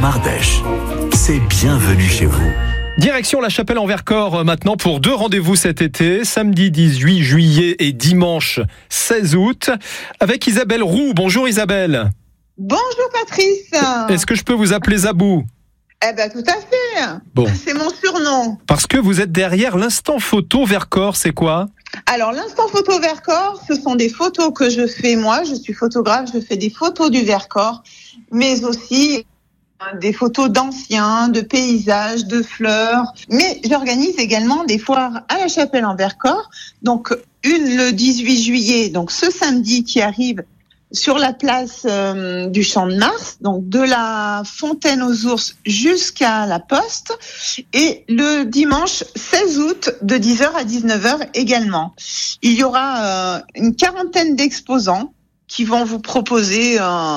Dromardèche. C'est bienvenue chez vous. Direction la Chapelle en Vercors maintenant pour 2 rendez-vous cet été, samedi 18 juillet et dimanche 16 août, avec Isabelle Roux. Bonjour Isabelle. Bonjour Patrice. Est-ce que je peux vous appeler Zabou ? Eh ben tout à fait. Bon. C'est mon surnom. Parce que vous êtes derrière l'Instant Photo Vercors, c'est quoi ? Alors l'Instant Photo Vercors, ce sont des photos que je fais moi. Je suis photographe, je fais des photos du Vercors, mais aussi des photos d'anciens, de paysages, de fleurs. Mais j'organise également des foires à la Chapelle en Vercors. Donc une le 18 juillet, donc ce samedi qui arrive, sur la place du Champ de Mars, donc de la Fontaine aux Ours jusqu'à la Poste, et le dimanche 16 août de 10h à 19h également. Il y aura une quarantaine d'exposants qui vont vous proposer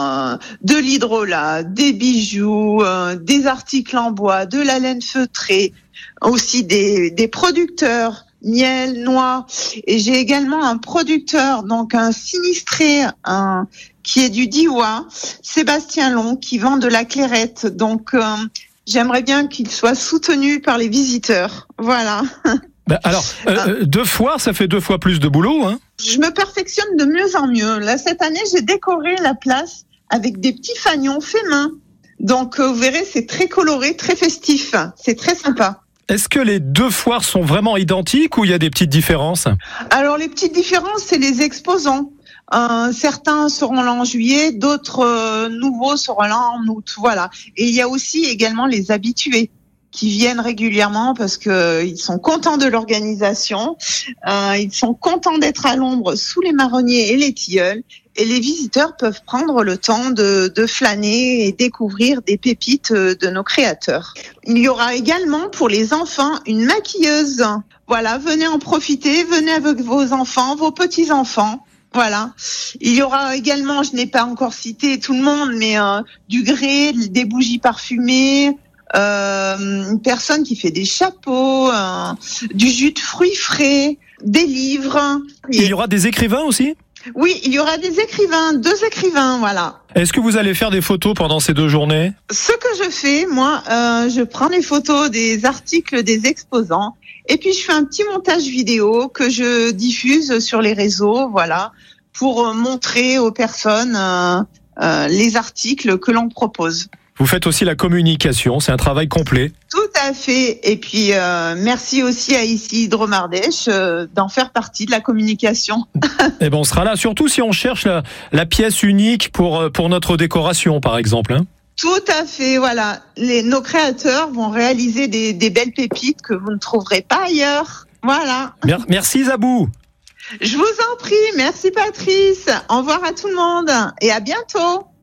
de l'hydrolat, des bijoux, des articles en bois, de la laine feutrée, aussi des producteurs, miel, noix. Et j'ai également un producteur, donc un sinistré, qui est du Diois, Sébastien Long, qui vend de la clairette. Donc, j'aimerais bien qu'il soit soutenu par les visiteurs. Voilà. Alors, 2 foires, ça fait 2 fois plus de boulot, hein ? Je me perfectionne de mieux en mieux. Là, cette année, j'ai décoré la place avec des petits fanions faits main. Donc, vous verrez, c'est très coloré, très festif. C'est très sympa. Est-ce que les 2 foires sont vraiment identiques ou il y a des petites différences ? Alors, les petites différences, c'est les exposants. Certains seront là en juillet, d'autres nouveaux seront là en août. Voilà. Et il y a aussi également les habitués qui viennent régulièrement parce que ils sont contents de l'organisation, ils sont contents d'être à l'ombre sous les marronniers et les tilleuls, et les visiteurs peuvent prendre le temps de flâner et découvrir des pépites de nos créateurs. Il y aura également pour les enfants une maquilleuse. Voilà, venez en profiter, venez avec vos enfants, vos petits-enfants. Voilà. Il y aura également, je n'ai pas encore cité tout le monde, mais du grès, des bougies parfumées, une personne qui fait des chapeaux, du jus de fruits frais, des livres. Il y aura des écrivains aussi ? Oui, il y aura des écrivains, 2 écrivains, voilà. Est-ce que vous allez faire des photos pendant ces 2 journées ? Ce que je fais, moi, je prends les photos des articles des exposants et puis je fais un petit montage vidéo que je diffuse sur les réseaux, voilà, pour montrer aux personnes les articles que l'on propose. Vous faites aussi la communication, c'est un travail complet. Tout à fait. Et puis, merci aussi à ici Dromardèche d'en faire partie de la communication. Eh ben, on sera là, surtout si on cherche la pièce unique pour notre décoration, par exemple. Hein. Tout à fait, voilà. Nos créateurs vont réaliser des belles pépites que vous ne trouverez pas ailleurs. Voilà. Merci Zabou. Je vous en prie. Merci Patrice. Au revoir à tout le monde et à bientôt.